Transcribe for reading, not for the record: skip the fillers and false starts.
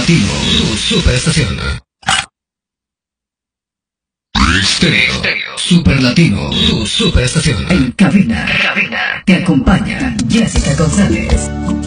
Latino, tu superestación. Estéreo, Super Latino, tu superestación. En cabina, te acompaña Jessica González.